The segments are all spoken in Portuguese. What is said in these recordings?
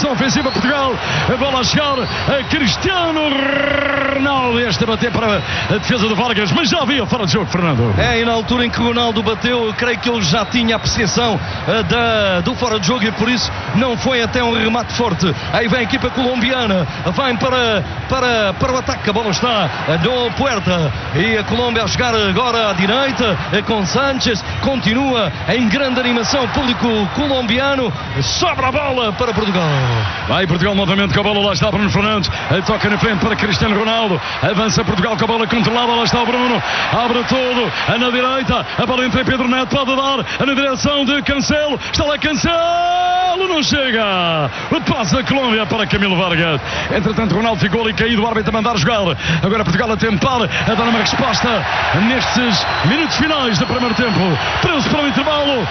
transição ofensiva Portugal, a bola a chegar a Cristiano Ronaldo, este a bater para a defesa de Vargas, mas já havia fora de jogo, Fernando. E na altura em que Ronaldo bateu, eu creio que ele já tinha a apreciação do fora de jogo e por isso não foi até um remate forte. Aí vem a equipa colombiana, vai para o ataque, a bola está no Puerta e a Colômbia a chegar agora à direita com Sánchez, continua em grande animação o público colombiano, sobra a bola para Portugal. Vai Portugal novamente com a bola, lá está Bruno Fernandes, toca na frente para Cristiano Ronaldo, avança Portugal com a bola controlada, lá está o Bruno, abre tudo, na direita, a bola entra em Pedro Neto, pode dar na direção de Cancelo, está lá Cancelo, não chega, o passe da Colômbia para Camilo Vargas, entretanto Ronaldo ficou ali caído, o árbitro a mandar jogar, agora Portugal a tentar, a dar uma resposta nestes minutos finais do primeiro tempo, preso para o intervalo,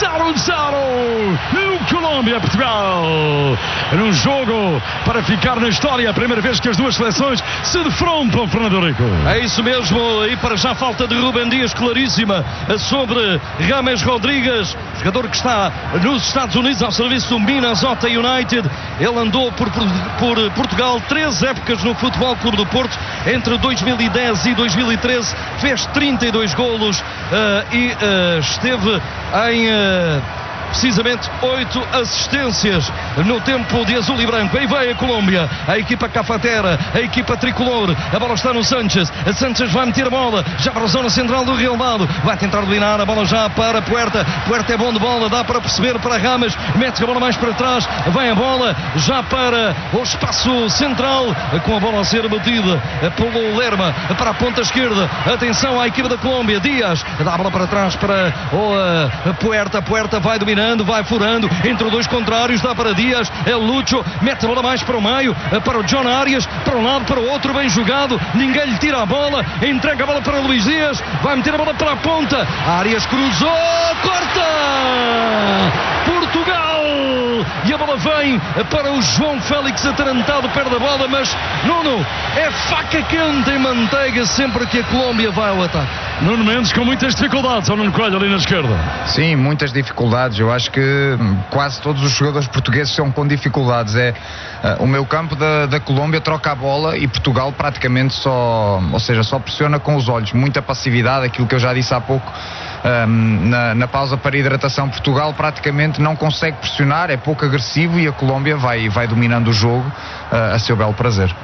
0-0 no Colômbia-Portugal, num jogo para ficar na história, a primeira vez que as duas seleções se defrontam, Fernando Rico. É isso mesmo, e para já falta de Rubem Dias claríssima sobre James Rodrigues, jogador que está nos Estados Unidos ao serviço do Minnesota United. Ele andou por Portugal 3 épocas no Futebol Clube do Porto, entre 2010 e 2013 fez 32 golos e esteve em precisamente 8 assistências no tempo de azul e branco. Aí vai a Colômbia, a equipa cafetera, a equipa tricolor, a bola está no Sánchez, a Sánchez vai meter a bola já para a zona central do relvado, vai tentar dominar a bola já para Puerta, Puerta é bom de bola, dá para perceber para Rames, mete a bola mais para trás, vai a bola já para o espaço central, com a bola a ser batida pelo Lerma, para a ponta esquerda, atenção à equipa da Colômbia, Dias, dá a bola para trás para o Puerta, Puerta vai dominar, vai furando entre dois contrários, dá para Dias, é Lucho, mete a bola mais para o meio, para o John Arias, para um lado, para o outro, bem jogado, ninguém lhe tira a bola, entrega a bola para Luís Dias, vai meter a bola para a ponta, Arias cruzou, corta! Portugal! E a bola vem para o João Félix atarantado, perde a bola, mas Nuno, é faca quente em manteiga sempre que a Colômbia vai ao ataque. Nuno Mendes com muitas dificuldades, ao Nuno Coelho ali na esquerda. Sim, muitas dificuldades. Eu acho que quase todos os jogadores portugueses são com dificuldades. O meio campo da Colômbia troca a bola e Portugal praticamente só pressiona com os olhos. Muita passividade, aquilo que eu já disse há pouco. Na pausa para hidratação, Portugal praticamente não consegue pressionar, é pouco agressivo e a Colômbia vai dominando o jogo a seu belo prazer.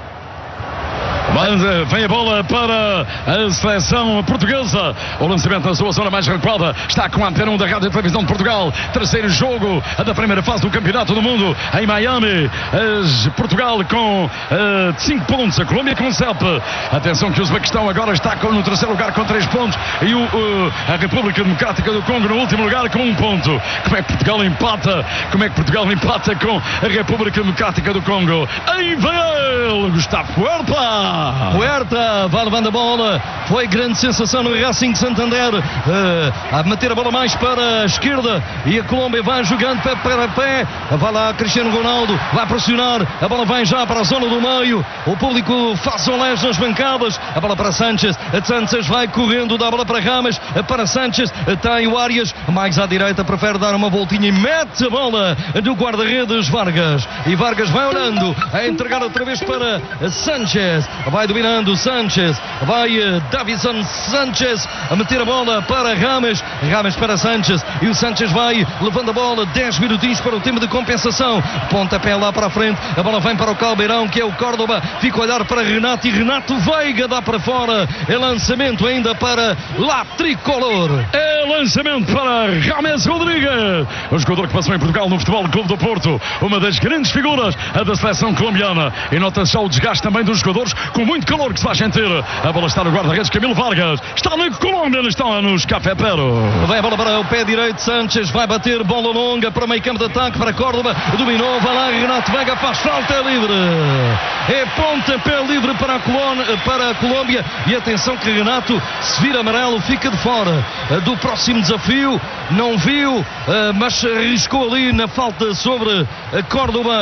Vem a bola para a seleção portuguesa. O lançamento na sua zona mais recuada. Está com a Antena 1 da Rádio e Televisão de Portugal. Terceiro jogo da primeira fase do Campeonato do Mundo em Miami. Portugal com 5 pontos. A Colômbia com 7. Atenção que o Uzbequistão agora está no terceiro lugar com 3 pontos. E a República Democrática do Congo no último lugar com 1 ponto. Como é que Portugal empata? Como é que Portugal empata com a República Democrática do Congo? Aí vem ele, Gustavo Puerta. Puerta vai levando a bola, foi grande sensação no Racing de Santander, a meter a bola mais para a esquerda e a Colômbia vai jogando pé para pé, vai lá Cristiano Ronaldo, vai pressionar, a bola vai já para a zona do meio, o público faz olés nas bancadas, a bola para Sánchez, Sánchez vai correndo, dá a bola para Rames, para Sánchez, tem o Arias, mais à direita, prefere dar uma voltinha e mete a bola do guarda-redes Vargas, e Vargas vai olhando, a entregar outra vez para Sánchez, vai dominando Sánchez, vai Davison Sánchez a meter a bola para Rames para Sánchez, e o Sánchez vai levando a bola, 10 minutinhos para o tempo de compensação, pontapé lá para a frente, a bola vem para o Calbeirão, que é o Córdoba, fica a olhar para Renato, e Renato Veiga dá para fora, é lançamento ainda para La Tricolor, é lançamento para James Rodrigues, o jogador que passou em Portugal no Futebol Clube do Porto, uma das grandes figuras da seleção colombiana, e nota-se já o desgaste também dos jogadores, com muito calor que se faz sentir. A bola está no guarda-redes Camilo Vargas, está na Colômbia, está nos Cafetero. Vai a bola para o pé direito, Sánchez vai bater, bola longa para o meio campo de ataque, para Córdoba, dominou, vai lá Renato Veiga, faz falta, é livre, é pontapé livre para a Colômbia, e atenção que Renato, se vir amarelo, fica de fora do próximo desafio, não viu, mas arriscou ali na falta sobre a Córdoba.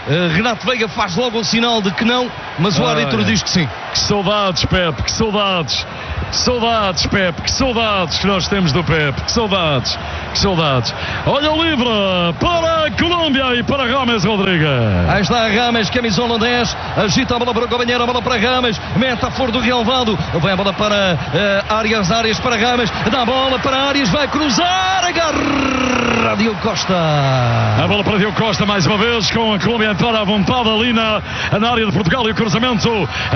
Renato Veiga faz logo o sinal de que não, mas o árbitro diz que sim. Que saudades, Pepe, que saudades. Que saudades, Pepe, que saudades que nós temos do Pepe, que saudades, que saudades. Olha o livre para a Colômbia e para Rames Rodrigues. Aí está Rames, camisola 10, agita a bola para o companheiro, a bola para Rames, mete a flor do relvado, vai a bola para Arias para Rames, dá a bola para Arias, vai cruzar, agarra Diogo Costa. A bola para Diogo Costa mais uma vez, com a Colômbia entrar à vontade ali na área de Portugal e o cruzamento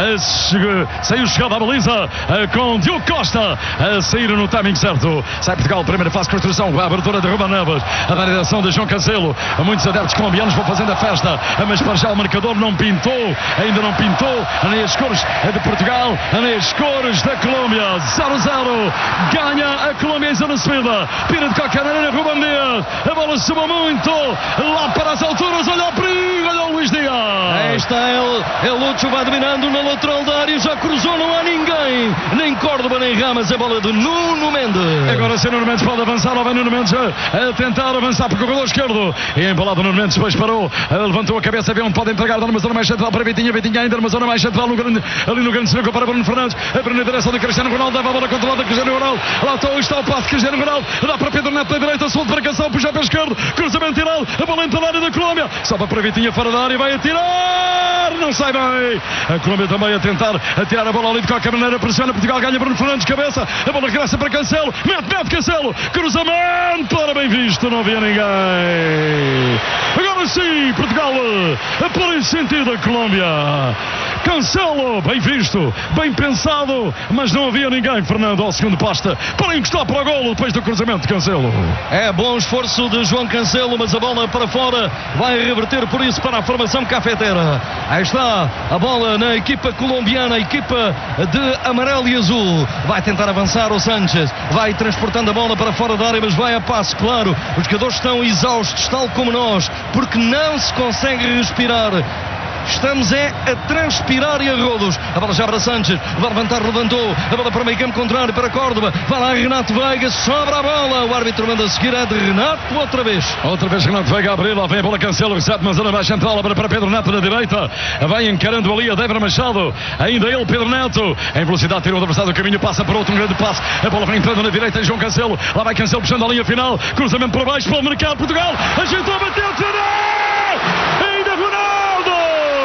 saiu chegada à baliza com Diogo Costa a sair no timing certo. Sai Portugal, primeira fase de construção, a abertura de Ruben Neves, a validação de João Cancelo. Muitos adeptos colombianos vão fazendo a festa, mas para já o marcador não pintou, ainda não pintou, nem as cores de Portugal, nem as cores da Colômbia. 0-0, ganha a Colômbia em zona subida, pira de qualquer maneira Ruben Dias, a bola subiu muito, lá para as alturas, olha o perigo, olha o Luís Dias. Aí está ele, Lúcio vai dominando na lateral da área, já cruzou, não há ninguém, nem Córdoba nem Rames, a bola de Nuno Mendes. Agora sim Nuno Mendes pode avançar, lá vem Nuno Mendes a tentar avançar para o corredor esquerdo, e embalado Nuno Mendes, depois parou, levantou a cabeça, vê onde pode entregar, dá numa zona mais central para Vitinha ainda numa zona mais central, ali no grande sinuca para Bruno Fernandes, na direção de Cristiano Ronaldo, leva a bola controlada de Cristiano Ronaldo, lá está o passe de Cristiano Ronaldo, dá para Pedro Neto da direita, solto para Cancelo, puxa para a esquerda, cruzamento tirado, a bola entra na área da Colômbia, salva para Vitinha fora da área, vai atirar, não sai bem, a Colômbia também a tentar atirar a bola ali de qualquer maneira, pressiona Portugal, ganha Bruno Fernandes, cabeça, a bola regressa para Cancelo, mete Cancelo, cruzamento, para bem visto, não havia ninguém. Agora sim, Portugal por em sentido a Colômbia. Cancelo, bem visto, bem pensado, mas não havia ninguém, Fernando, ao segundo poste, para encostar para o golo depois do cruzamento de Cancelo. É bom esforço de João Cancelo, mas a bola para fora vai reverter por isso para a formação cafeteira. Aí está a bola na equipa colombiana, a equipa de amarelo e azul. Vai tentar avançar o Sánchez, vai transportando a bola para fora da área, mas vai a passo, claro. Os jogadores estão exaustos, tal como nós, porque não se consegue respirar. Estamos a transpirar e a rodos. A bola já para Sánchez, vai levantar, levantou. A bola para o meio campo contrário, para Córdoba. Vai lá Renato Veiga, sobra a bola. O árbitro manda seguir, é de Renato outra vez. Outra vez Renato Veiga a abrir, lá vem a bola Cancelo, recebe uma zona mais central, a bola para Pedro Neto na direita. Vai encarando ali a Débora Machado. Ainda ele, Pedro Neto. Em velocidade, tirou o adversário do caminho, passa para outro, um grande passe. A bola vem entrando na direita em João Cancelo. Lá vai Cancelo puxando a linha final. Cruzamento para baixo, para o mercado, Portugal. Ajeitou, bateu, tirou! Ainda Ronaldo!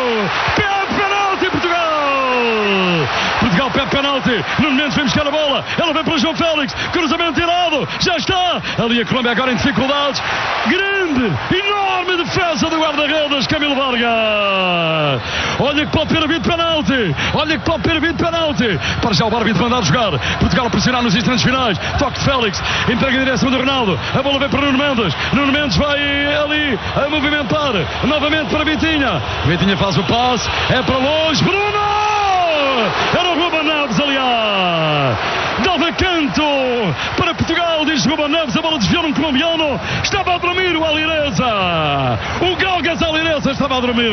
Penalti Portugal! Portugal pede penalti. Nuno Mendes vem buscar a bola. Ela vem para o João Félix. Cruzamento tirado. Já está. Ali a Colômbia agora em dificuldades. Grande, enorme defesa do guarda-redes Camilo Vargas. Olha que pode ter havido penalti. Olha que pode ter havido penalti. Para já o árbitro mandar jogar. Portugal a pressionar nos instantes finais. Toque de Félix. Entrega em direção do Ronaldo. A bola vem para Nuno Mendes. Nuno Mendes vai ali a movimentar. Novamente para Vitinha. Vitinha faz o passe. É para longe. Bruno! Era o Ruben Neves, aliás. Dava canto para Portugal, diz Ruben Neves. A bola desviou num colombiano. Estava a dormir o Alireza. O Galgas Alireza estava a dormir.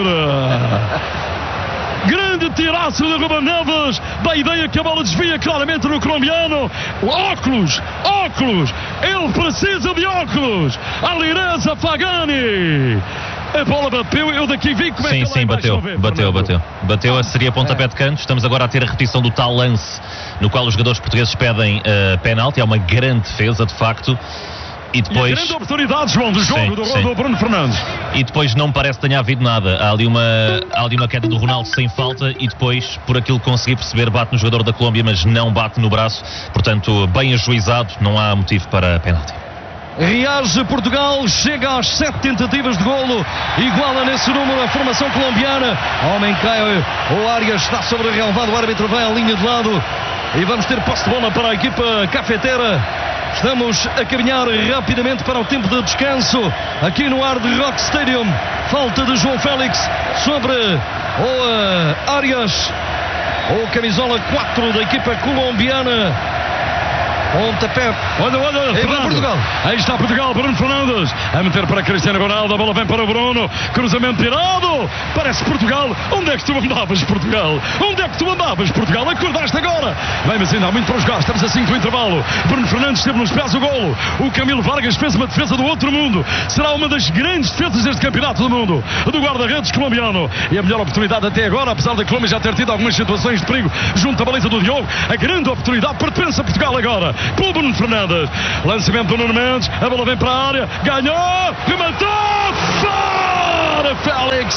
Grande tiraço de Ruben Neves. Da ideia que a bola desvia claramente no colombiano. Óculos. Ele precisa de óculos. Alireza Fagani. A bola bateu, eu daqui vi como é que sim, bateu, seria pontapé de canto. Estamos agora a ter a repetição do tal lance no qual os jogadores portugueses pedem penalti. É uma grande defesa, de facto. E depois... grande oportunidade, João, do jogo do Bruno Fernandes. E depois não parece que tenha havido nada. Há ali uma queda do Ronaldo sem falta e depois, por aquilo que consegui perceber, bate no jogador da Colômbia, mas não bate no braço. Portanto, bem ajuizado, não há motivo para penalti. Reage Portugal, chega às 7 tentativas de golo, iguala nesse número a formação colombiana. Homem cai, o Arias está sobre o relevado, o árbitro vai à linha de lado e vamos ter posse de bola para a equipa cafeteira. Estamos a caminhar rapidamente para o tempo de descanso aqui no Hard Rock Stadium. Falta de João Félix sobre o Arias, o camisola 4 da equipa colombiana. Pontapé. Olha, Fernando. Portugal. Aí está Portugal, Bruno Fernandes a meter para Cristiano Ronaldo, a bola vem para o Bruno, cruzamento tirado, parece Portugal. Onde é que tu andavas, Portugal? Onde é que tu andavas, Portugal? Acordaste agora? Vai, mas ainda há muito para jogar, estamos a 5 do intervalo. Bruno Fernandes esteve nos pés do golo, o Camilo Vargas fez uma defesa do outro mundo, será uma das grandes defesas deste campeonato do mundo, do guarda-redes colombiano, e a melhor oportunidade até agora, apesar da Colômbia já ter tido algumas situações de perigo junto à baliza do Diogo, a grande oportunidade pertence a Portugal agora, pelo Bruno Fernandes, lançamento do Nuno Mendes, a bola vem para a área, ganhou, rematou, fora Félix!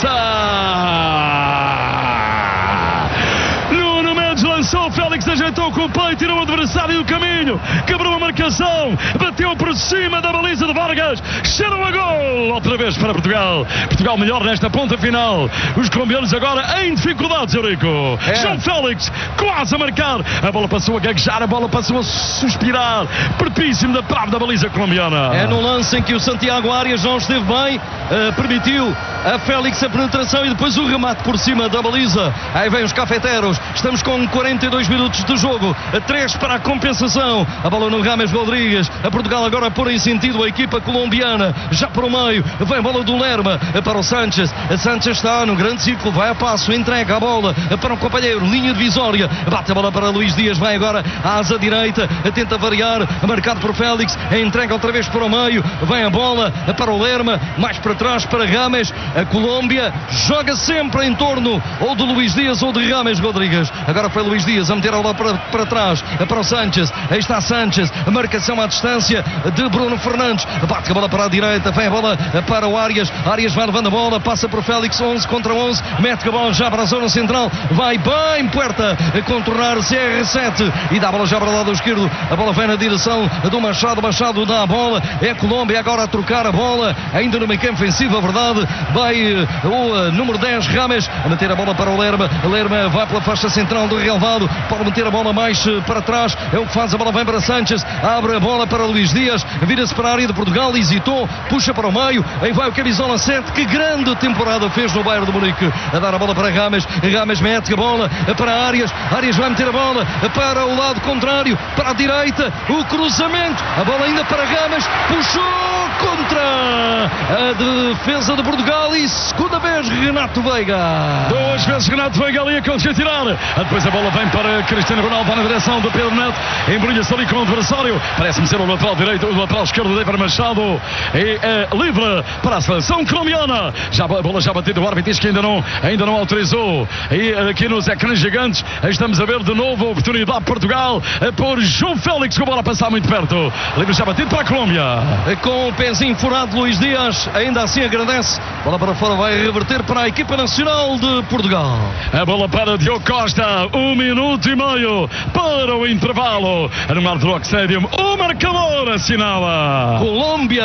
Nuno Mendes lançou, Félix ajeitou com o peito, tirou o adversário do caminho, quebrou a marcação, bateu por cima da baliza de Vargas, cheirou a gol, outra vez para Portugal. Portugal melhor nesta ponta final. Os colombianos agora em dificuldades, Eurico. João Félix quase a marcar, a bola passou a gaguejar, a bola passou a suspirar, pertíssimo da trave da baliza colombiana. É no lance em que o Santiago Arias não esteve bem, permitiu a Félix a penetração e depois o remate por cima da baliza. Aí vem os cafeteros, estamos com 42 minutos de jogo, 3 para a compensação, a bola no Rames Rodrigues, a Portugal agora pôr em sentido a equipa colombiana, já para o meio, vem a bola do Lerma para o Sánchez, Sánchez está no grande círculo, vai a passo, entrega a bola para o companheiro, linha divisória, bate a bola para Luís Dias, vai agora à asa direita, tenta variar, marcado por Félix, entrega outra vez para o meio, vem a bola para o Lerma, mais para trás para Rames, a Colômbia joga sempre em torno ou de Luís Dias ou de Rames Rodrigues, agora foi Luís Dias a meter a bola para trás, para o Sánchez, aí está Sánchez, a marcação à distância de Bruno Fernandes, bate a bola para a direita, vem a bola para o Arias, Arias vai levando a bola, passa por Félix, 11 contra 11, mete a bola já para a zona central, vai bem Puerta a contornar CR7 e dá a bola já para o lado esquerdo, a bola vem na direção do Machado, Machado dá a bola, é a Colômbia agora a trocar a bola, ainda no meio campo ofensivo, a verdade, vai o número 10 Rames a meter a bola para o Lerma, Lerma vai pela faixa central do relvado, pode meter a bola mais para trás, é o que faz, a bola vem para Sánchez, abre a bola para Luís Dias, vira-se para a área de Portugal, hesitou, puxa para o meio, aí vai o camisola 7, que grande temporada fez no Bayern de Munique, a dar a bola para Rames, Rames mete a bola para Arias, Arias vai meter a bola para o lado contrário, para a direita, o cruzamento, a bola ainda para Rames, puxou contra a defesa de Portugal e segunda vez Renato Veiga. 2 vezes Renato Veiga ali a conseguir tirar, depois a bola vem para Cristiano Ronaldo, vai na direção de Pedro Neto, embrulha-se ali com o adversário, parece-me ser o lateral direito, o lateral esquerdo de Eibar Machado, e é livre para a seleção colombiana, já a bola já batida, o árbitro diz que ainda não autorizou, e aqui nos ecrãs gigantes estamos a ver de novo a oportunidade de Portugal por João Félix, com a bola a passar muito perto, livre já batido para a Colômbia, com o pezinho furado Luís Dias, ainda assim agradece, bola para fora, vai reverter para a equipa nacional de Portugal. A bola para Diogo Costa, 1 minuto e meio para o intervalo no Hard Rock Stadium, o marcador assinala Colômbia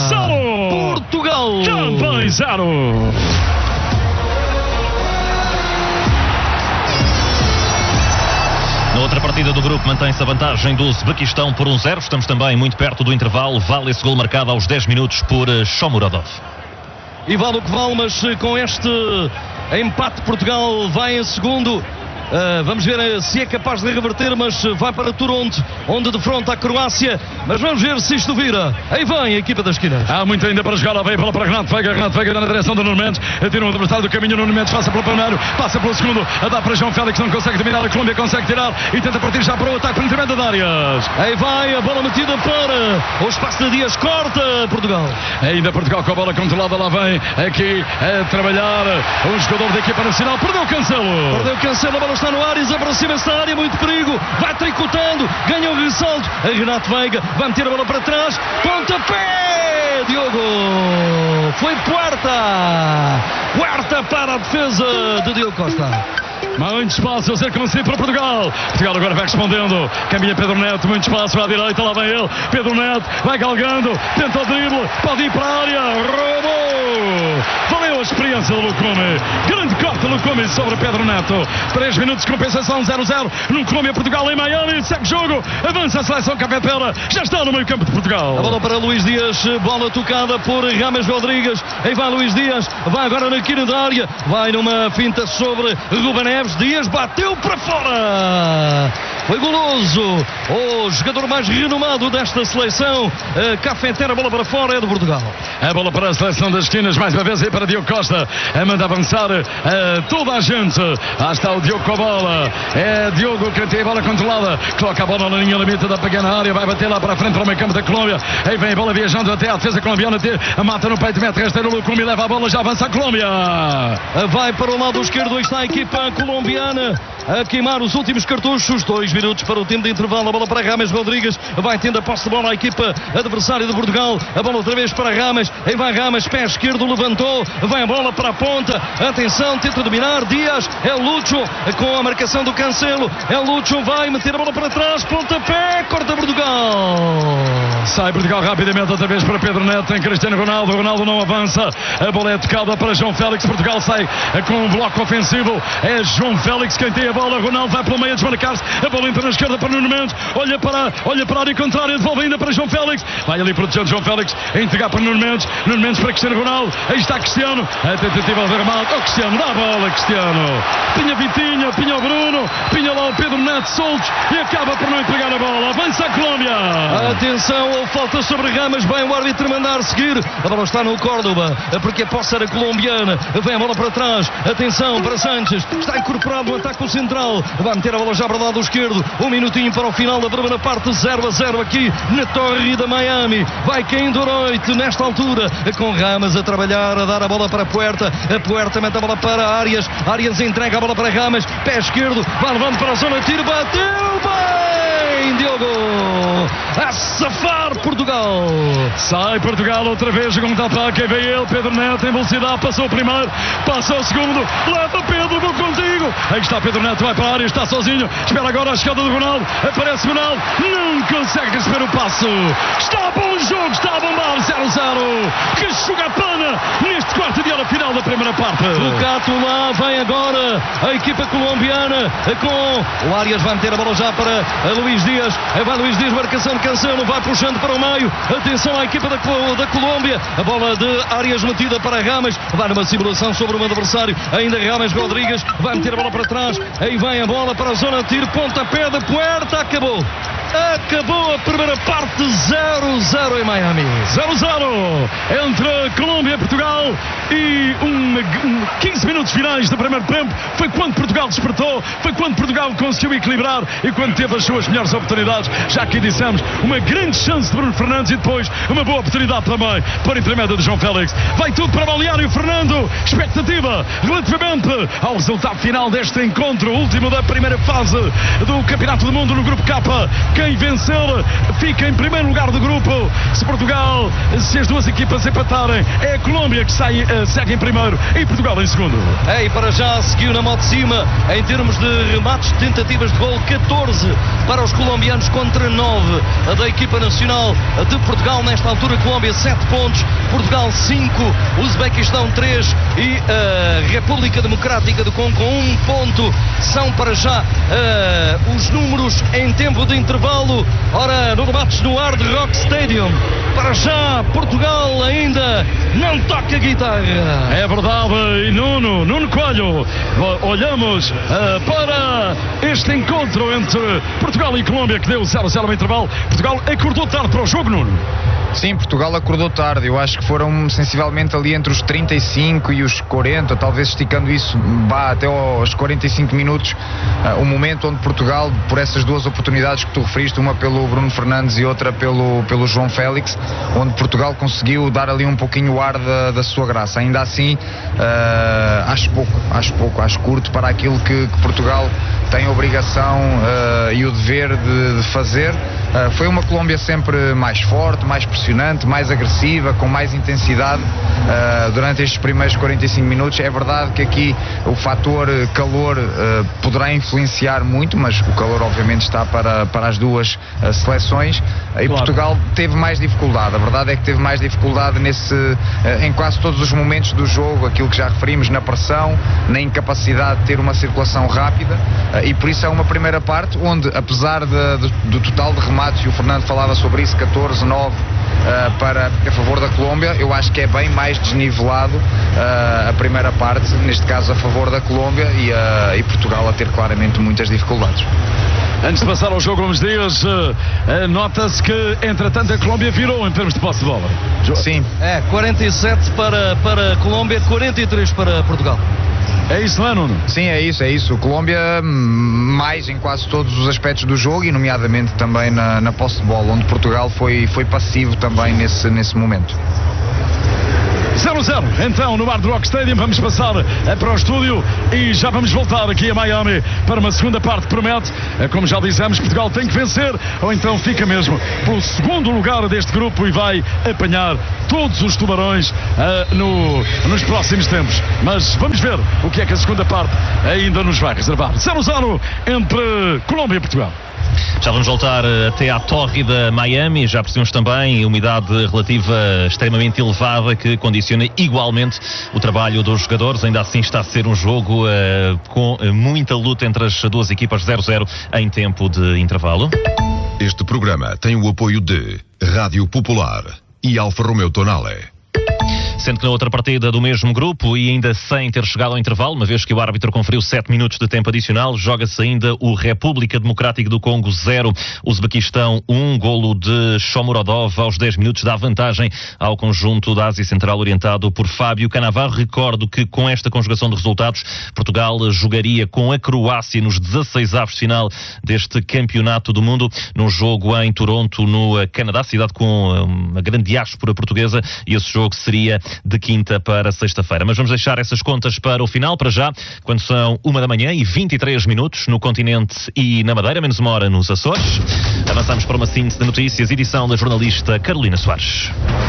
0, Portugal também 0. Na outra partida do grupo mantém-se a vantagem do Uzbequistão por 1-0. Estamos também muito perto do intervalo. Vale esse gol marcado aos 10 minutos por Shomurodov. E vale o que vale, mas com este empate Portugal vai em segundo. Vamos ver se é capaz de reverter, mas vai para Toronto, onde defronta a Croácia, mas vamos ver se isto vira. Aí vem a equipa das esquinas. Há muito ainda para jogar, lá vem a bola para Renato Veiga na direção do Nuno Mendes, tira um adversário do caminho, Nuno Mendes passa pelo primeiro, passa pelo segundo, a dar para João Félix, não consegue dominar, a Colômbia consegue tirar e tenta partir já para o ataque, penetramento de Arias. Aí vai a bola metida para o espaço de Dias, corta Portugal. Ainda Portugal com a bola controlada, lá vem aqui a trabalhar um jogador da equipa nacional, perdeu o Cancelo, a bola está no Arias, aproxima-se da área, muito perigo, vai tricotando, ganha o ressalto, a Renato Veiga vai meter a bola para trás, pontapé, Diogo, foi Puerta para a defesa de Diogo Costa. Muito espaço a ser conseguido para Portugal. Portugal agora vai respondendo. Caminha Pedro Neto, muito espaço à direita, lá vem ele. Pedro Neto vai galgando, tenta o drible, pode ir para a área, roubou. Valeu a experiência do Lucome. Grande corte do Lucome sobre Pedro Neto. 3 minutos de compensação, 0-0 no Colômbia-Portugal em Miami. Segue jogo, avança a seleção cafetera. Já está no meio campo de Portugal. A bola para Luís Dias, bola tocada por Rames Rodrigues. Aí vai Luís Dias, vai agora na quina da área, vai numa finta sobre Ruben Neves. Dias bateu para fora. foi goloso. O jogador mais renomado desta seleção, Cafetero, a bola para fora, é do Portugal. A bola para a seleção das esquinas, mais uma vez aí para Diogo Costa, manda avançar toda a gente. Lá está o Diogo com a bola, é Diogo que tem a bola controlada, coloca a bola na linha limite da pequena área, vai bater lá para a frente para o meio campo da Colômbia, aí vem a bola viajando até a defesa colombiana, mata no peito, mete rasteiro no Lucumbi, leva a bola, já avança a Colômbia. Vai para o lado esquerdo, está a equipa colombiana a queimar os últimos cartuchos, 2 minutos para o tempo de intervalo, a bola para Rames Rodrigues, vai tendo a posse de bola a equipa adversária de Portugal, a bola outra vez para Rames, aí vai Rames, pé esquerdo, levantou, vai a bola para a ponta, atenção, tenta dominar, Dias, é Lucho, com a marcação do Cancelo, é Lucho, vai meter a bola para trás, pontapé, corta Portugal. Sai Portugal rapidamente, outra vez para Pedro Neto, tem Cristiano Ronaldo, Ronaldo não avança, a bola é tocada para João Félix, Portugal sai com um bloco ofensivo, é João Félix quem tem a bola, Ronaldo vai pelo meio a desmarcar-se, a bola entra na esquerda para Nuno Mendes, olha para a área contrária, devolve ainda para João Félix, vai ali protegendo João Félix, a entregar para Nuno Mendes para Cristiano Ronaldo, aí está Cristiano, a tentativa de remate, Cristiano, dá a bola Cristiano, pinha Vitinha, pinha o Bruno, pinha lá o Pedro Neto soltos e acaba por não entregar a bola, avança a Colômbia. Atenção, falta sobre Rames, bem o árbitro mandar seguir, a bola está no Córdoba, porque a posse era colombiana, vem a bola para trás, atenção para Sánchez, está incorporado no ataque central, vai meter a bola já para o lado esquerdo, 1 minutinho para o final da primeira parte, 0-0 aqui na Torre da Miami, vai caindo a noite nesta altura, com Rames a trabalhar, a dar a bola para a Puerta mete a bola para Arias entrega a bola para Rames, pé esquerdo, vai levando para a zona de tiro, bateu bem, Diogo, a safar Portugal. Sai Portugal outra vez com um ataque, vem ele, Pedro Neto em velocidade, passou o primeiro, passou o segundo, leva Pedro, vou contigo. Aí está Pedro Neto, vai para a área, está sozinho, espera agora a chegada do Ronaldo, aparece Ronaldo, não consegue receber o passo. Está bom o jogo, está a bombar, 0-0. Que chugapana neste quarto de hora final da primeira parte. O Cato lá, vem agora a equipa colombiana com o Arias, vai meter a bola já para Luís Dias, vai Luís Dias, marcação de Cancelo, vai puxando para o meio, atenção à equipa da Colômbia, a bola de Arias metida para Rames, vai numa simulação sobre um adversário, ainda Rames Rodrigues, vai meter a bola para trás, aí vem a bola para a zona de tiro, pontapé da Puerta, acabou a primeira parte, 0-0 em Miami. 0-0 entre Colômbia e Portugal e 15 minutos finais do primeiro tempo. Foi quando Portugal despertou, foi quando Portugal conseguiu equilibrar e quando teve as suas melhores oportunidades. Já aqui dissemos, uma grande chance de Bruno Fernandes e depois uma boa oportunidade também por intermédio de João Félix. Vai tudo para o Balneário Fernando. Expectativa relativamente ao resultado final deste encontro, último da primeira fase do Campeonato do Mundo no Grupo K. Quem vencer fica em primeiro lugar do grupo. Se as duas equipas empatarem, é a Colômbia que segue em primeiro e Portugal em segundo. E para já seguiu na moto de cima em termos de remates, tentativas de gol, 14 para os colombianos contra 9 da equipa nacional de Portugal. Nesta altura, Colômbia 7 pontos, Portugal 5, Uzbequistão 3 e a República Democrática do Congo com 1 ponto. São para já os números em tempo de intervalo. Ora, no debates no Hard Rock Stadium, para já Portugal ainda não toca a guitarra. É verdade, e Nuno Coelho, olhamos para este encontro entre Portugal e Colômbia que deu 0-0 no intervalo. Portugal acordou tarde para o jogo, Nuno. Sim, Portugal acordou tarde, eu acho que foram sensivelmente ali entre os 35 e os 40, talvez esticando isso até aos 45 minutos, o momento onde Portugal, por essas duas oportunidades que tu referiste, uma pelo Bruno Fernandes e outra pelo João Félix, onde Portugal conseguiu dar ali um pouquinho o ar da sua graça. Ainda assim, acho curto para aquilo que Portugal tem a obrigação e o dever de fazer. Foi uma Colômbia sempre mais forte, mais pressionante, mais agressiva, com mais intensidade durante estes primeiros 45 minutos. É verdade que aqui o fator calor poderá influenciar muito, mas o calor obviamente está para as duas seleções e claro. Portugal teve mais dificuldade, a verdade é que teve mais dificuldade em quase todos os momentos do jogo, aquilo que já referimos na pressão, na incapacidade de ter uma circulação rápida e por isso é uma primeira parte onde, apesar do total de remates, e o Fernando falava sobre isso, 14-9 a favor da Colômbia, eu acho que é bem mais desnivelado a primeira parte, neste caso a favor da Colômbia e Portugal a ter claramente muitas dificuldades. Antes de passar ao jogo, Gomes Dias, nota-se que, entretanto, a Colômbia virou em termos de posse de bola. Sim. 47 para a Colômbia, 43 para Portugal. É isso, não é, Nuno? Sim, é isso. O Colômbia mais em quase todos os aspectos do jogo e nomeadamente também na posse de bola, onde Portugal foi passivo também nesse momento. 0-0, então no Hard Rock Stadium. Vamos passar para o estúdio e já vamos voltar aqui a Miami para uma segunda parte que promete. Como já dissemos, Portugal tem que vencer ou então fica mesmo pelo segundo lugar deste grupo e vai apanhar todos os tubarões nos próximos tempos. Mas vamos ver o que é que a segunda parte ainda nos vai reservar. 0-0 entre Colômbia e Portugal. Já vamos voltar até à tórrida Miami. Já percebemos também umidade relativa extremamente elevada que condiciona igualmente o trabalho dos jogadores. Ainda assim está a ser um jogo com muita luta entre as duas equipas. 0-0 em tempo de intervalo. Este programa tem o apoio de Rádio Popular e Alfa Romeo Tonale. Sendo que na outra partida do mesmo grupo e ainda sem ter chegado ao intervalo, uma vez que o árbitro conferiu 7 minutos de tempo adicional, joga-se ainda o República Democrática do Congo 0, Uzbequistão 1, golo de Shomurodov aos 10 minutos dá vantagem ao conjunto da Ásia Central orientado por Fábio Cannavaro. Recordo que com esta conjugação de resultados, Portugal jogaria com a Croácia nos 16avos de final deste campeonato do mundo, num jogo em Toronto, no Canadá, cidade com uma grande diáspora portuguesa, e esse jogo seria de quinta para sexta-feira. Mas vamos deixar essas contas para o final, para já, quando são 1h23 no continente e na Madeira, menos uma hora nos Açores. Avançamos para uma síntese de notícias, edição da jornalista Carolina Soares.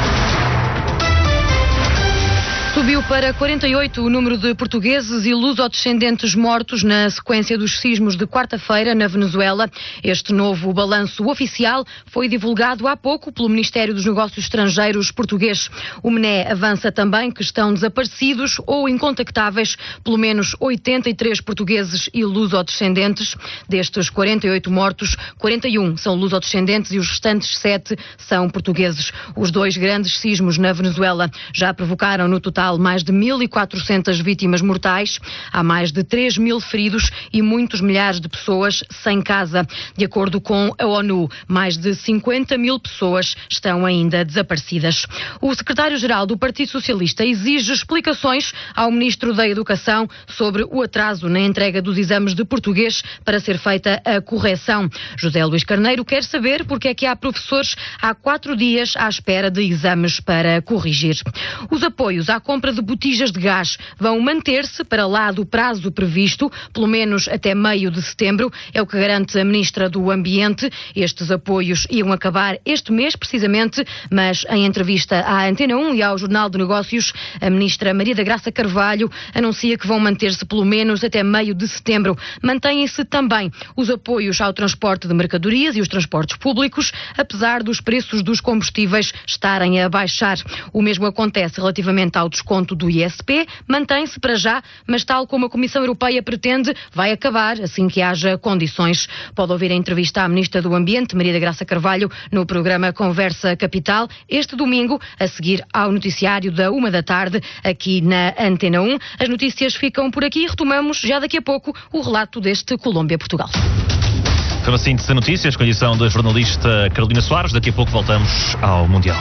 Subiu para 48 o número de portugueses e lusodescendentes mortos na sequência dos sismos de quarta-feira na Venezuela. Este novo balanço oficial foi divulgado há pouco pelo Ministério dos Negócios Estrangeiros português. O MNE avança também que estão desaparecidos ou incontactáveis pelo menos 83 portugueses e lusodescendentes. Destes 48 mortos, 41 são lusodescendentes e os restantes 7 são portugueses. Os dois grandes sismos na Venezuela já provocaram no total mais de 1.400 vítimas mortais, há mais de 3.000 feridos e muitos milhares de pessoas sem casa. De acordo com a ONU, mais de 50.000 pessoas estão ainda desaparecidas. O secretário-geral do Partido Socialista exige explicações ao Ministro da Educação sobre o atraso na entrega dos exames de português para ser feita a correção. José Luís Carneiro quer saber porque é que há professores há 4 dias à espera de exames para corrigir. Os apoios à compra de botijas de gás vão manter-se para lá do prazo previsto, pelo menos até meio de setembro, é o que garante a Ministra do Ambiente. Estes apoios iam acabar este mês, precisamente, mas em entrevista à Antena 1 e ao Jornal de Negócios, a Ministra Maria da Graça Carvalho anuncia que vão manter-se pelo menos até meio de setembro. Mantêm-se também os apoios ao transporte de mercadorias e os transportes públicos, apesar dos preços dos combustíveis estarem a baixar. O mesmo acontece relativamente ao desconto do ISP, mantém-se para já, mas tal como a Comissão Europeia pretende, vai acabar assim que haja condições. Pode ouvir a entrevista à Ministra do Ambiente, Maria da Graça Carvalho, no programa Conversa Capital, este domingo, a seguir ao noticiário da 13h, aqui na Antena 1. As notícias ficam por aqui, retomamos já daqui a pouco o relato deste Colômbia-Portugal. Foi uma síntese de notícias com a edição da jornalista Carolina Soares. Daqui a pouco voltamos ao Mundial.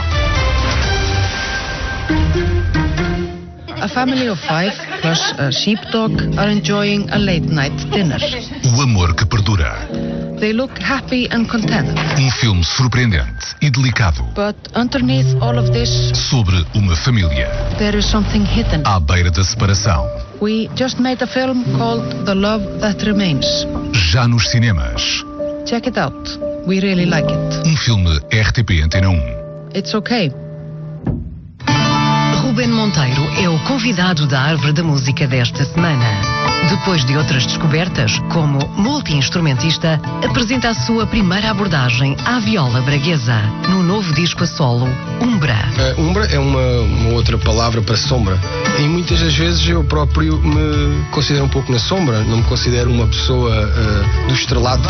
A family of 5 plus a sheepdog are enjoying a late night dinner. O amor que perdura. They look happy and content. Um filme surpreendente e delicado. But underneath all of this, sobre uma família there is something hidden. à beira da separação. We just made a film called The Love That Remains. Já nos cinemas. Check it out. We really like it. Um filme RTP Antena 1. It's okay. Ruben Monteiro é o convidado da Árvore da Música desta semana. Depois de outras descobertas, como multi-instrumentista, apresenta a sua primeira abordagem à viola braguesa, no novo disco a solo, Umbra. Umbra é uma outra palavra para sombra. E muitas das vezes eu próprio me considero um pouco na sombra, não me considero uma pessoa do estrelato.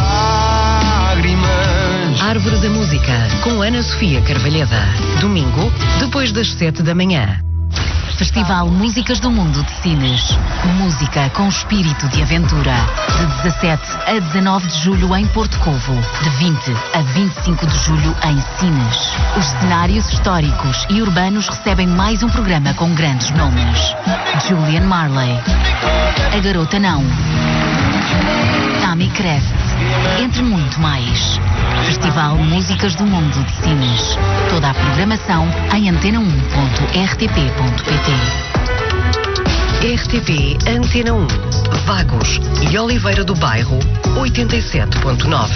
Árvore da Música, com Ana Sofia Carvalheda. Domingo, depois das 7 da manhã. Festival Músicas do Mundo de Sines. Música com espírito de aventura. De 17 a 19 de julho em Porto Covo. De 20 a 25 de julho em Sines. Os cenários históricos e urbanos recebem mais um programa com grandes nomes. Julian Marley. A Garota Não. Tammy Crest. Entre muito mais. Festival Músicas do Mundo de Sines. Toda a programação em antena1.rtp.pt. RTP Antena 1, Vagos e Oliveira do Bairro, 87.9.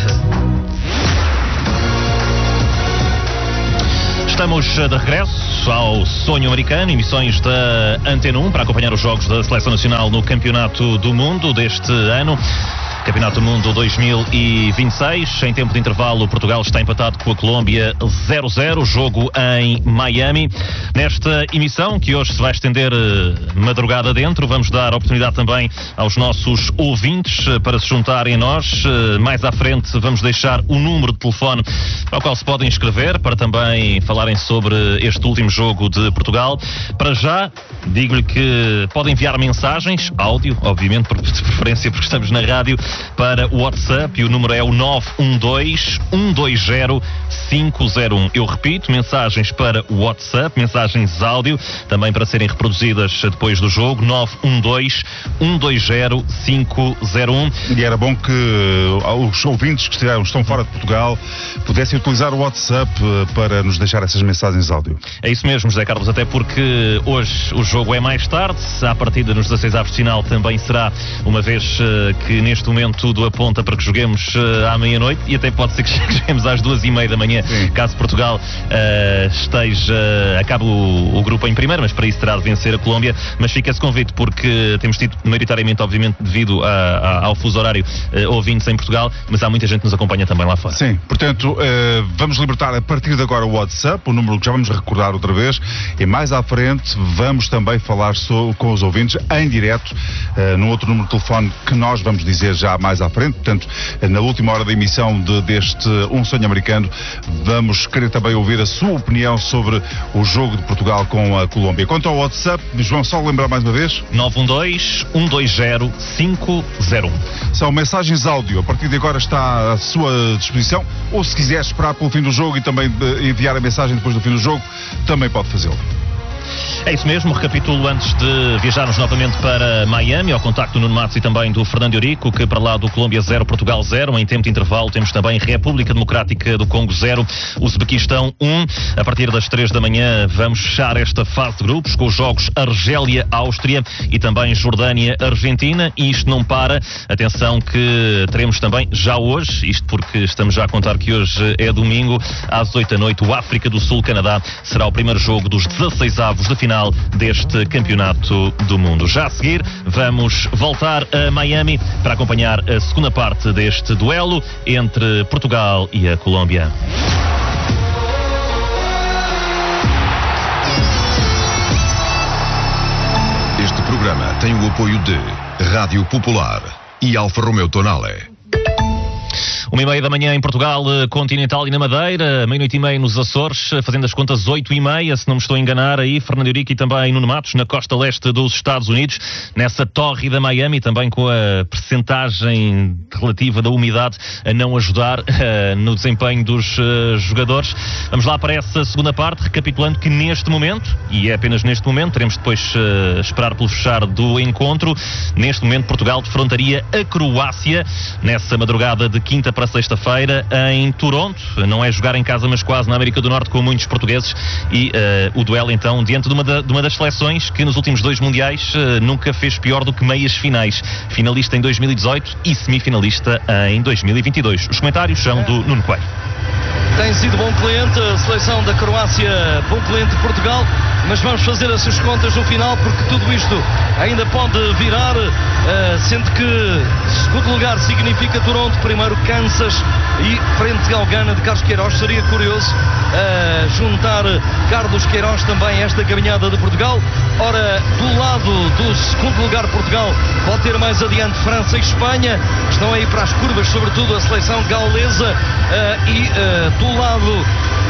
Estamos de regresso ao Sonho Americano, emissões da Antena 1 para acompanhar os jogos da Seleção Nacional no Campeonato do Mundo deste ano. Campeonato do Mundo 2026, em tempo de intervalo, Portugal está empatado com a Colômbia 0-0, jogo em Miami. Nesta emissão, que hoje se vai estender madrugada dentro, vamos dar oportunidade também aos nossos ouvintes para se juntarem a nós. Mais à frente vamos deixar o número de telefone para o qual se podem inscrever, para também falarem sobre este último jogo de Portugal. Para já, digo-lhe que podem enviar mensagens, áudio, obviamente, de preferência porque estamos na rádio, para o WhatsApp, e o número é o 912-120-501. Eu repito, mensagens para o WhatsApp, mensagens áudio, também para serem reproduzidas depois do jogo, 912-120-501. E era bom que os ouvintes que estão fora de Portugal pudessem utilizar o WhatsApp para nos deixar essas mensagens áudio. É isso mesmo, José Carlos, até porque hoje o jogo é mais tarde, à partida nos 16 avos de final também será, uma vez que neste momento tudo aponta para que joguemos à meia-noite, e até pode ser que cheguemos às 2h30 da manhã, caso Portugal acabe o grupo em primeiro, mas para isso terá de vencer a Colômbia. Mas fica esse convite, porque temos tido maioritariamente, obviamente, devido ao fuso horário, ouvintes em Portugal, mas há muita gente que nos acompanha também lá fora. Sim, portanto, vamos libertar a partir de agora o WhatsApp, o número que já vamos recordar outra vez, e mais à frente vamos também falar com os ouvintes em direto, no outro número de telefone que nós vamos dizer já mais à frente. Portanto, na última hora da emissão deste Um Sonho Americano, vamos querer também ouvir a sua opinião sobre o jogo de Portugal com a Colômbia. Quanto ao WhatsApp, João, só lembrar mais uma vez, 912-120-501. São mensagens áudio, a partir de agora está à sua disposição, ou se quiser esperar pelo fim do jogo e também enviar a mensagem depois do fim do jogo, também pode fazê-lo. É isso mesmo, recapitulo antes de viajarmos novamente para Miami, ao contacto do Nuno Matos e também do Fernando Eurico, que para lá do Colômbia 0, Portugal 0, em tempo de intervalo temos também República Democrática do Congo 0, Uzbequistão 1. A partir das 3 da manhã vamos fechar esta fase de grupos com os jogos Argélia-Áustria e também Jordânia-Argentina, e isto não para. Atenção que teremos também já hoje, isto porque estamos já a contar que hoje é domingo, às 8 da noite, o África do Sul-Canadá será o primeiro jogo dos 16 avos de final deste Campeonato do Mundo. Já a seguir, vamos voltar a Miami para acompanhar a segunda parte deste duelo entre Portugal e a Colômbia. Este programa tem o apoio de Rádio Popular e Alfa Romeo Tonale. 1h30 da manhã em Portugal continental e na Madeira, 12h30 nos Açores, fazendo as contas 8h30, se não me estou a enganar, aí Fernando Eurico e também Nuno Matos, na costa leste dos Estados Unidos, nessa tórrida Miami, também com a percentagem relativa da umidade a não ajudar no desempenho dos jogadores. Vamos lá para essa segunda parte, recapitulando que neste momento, e é apenas neste momento, teremos depois esperar pelo fechar do encontro, neste momento Portugal defrontaria a Croácia, nessa madrugada de quinta para sexta-feira em Toronto. Não é jogar em casa, mas quase, na América do Norte, com muitos portugueses, e o duelo então diante de uma das seleções que nos últimos 2 mundiais nunca fez pior do que meias finais, finalista em 2018 e semifinalista em 2022. Os comentários são do Nuno Coelho. Tem sido bom cliente a seleção da Croácia, bom cliente de Portugal, mas vamos fazer essas contas no final, porque tudo isto ainda pode virar, sendo que segundo lugar significa Toronto, primeiro Kansas e frente ao Gana de Carlos Queiroz. Seria curioso juntar Carlos Queiroz também a esta caminhada de Portugal. Ora, do lado do segundo lugar Portugal pode ter mais adiante França e Espanha, estão aí para as curvas, sobretudo a seleção gaulesa, e do lado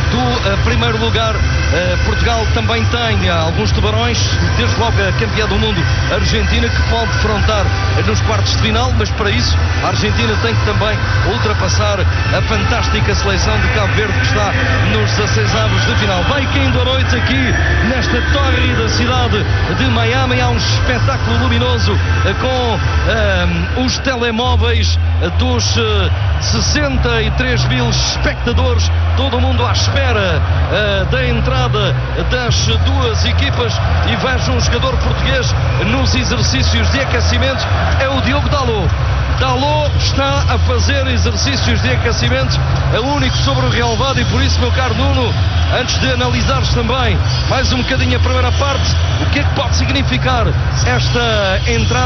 do primeiro lugar. Portugal também tem alguns tubarões, desde logo a campeã do mundo, a Argentina, que pode defrontar nos quartos de final, mas para isso a Argentina tem que também ultrapassar a fantástica seleção de Cabo Verde, que está nos 16avos de final. Vai caindo a noite aqui nesta tórrida cidade de Miami. Há um espetáculo luminoso com os telemóveis dos 63 mil espectadores, todo mundo à espera da entrada das duas equipas, e vejo um jogador português nos exercícios de aquecimento, é o Diogo Dalot. Dalot está a fazer exercícios de aquecimento, é o único sobre o relevado, e por isso, meu caro Nuno, antes de analisares também mais um bocadinho a primeira parte, o que é que pode significar esta entrada